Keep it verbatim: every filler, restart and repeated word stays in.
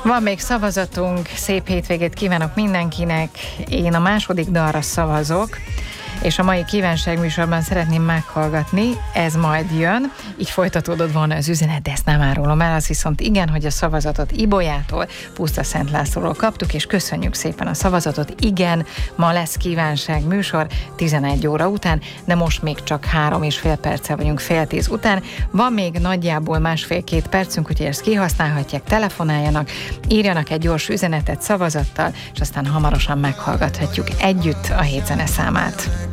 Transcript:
Van még szavazatunk, szép hétvégét kívánok mindenkinek. Én a második dalra szavazok, és a mai kívánságműsorban szeretném meghallgatni, ez majd jön, így folytatódott volna az üzenet, de ezt nem árulom el, az viszont igen, hogy a szavazatot Ibolyától, Puszta Szent Lászlóról kaptuk, és köszönjük szépen a szavazatot. Igen, ma lesz kívánságműsor tizenegy óra után, de most még csak három és fél perccel vagyunk fél tíz után. Van még nagyjából másfél-két percünk, úgyhogy ezt kihasználhatják, telefonáljanak, írjanak egy gyors üzenetet szavazattal, és aztán hamarosan meghallgathatjuk együtt a hét zeneszámát.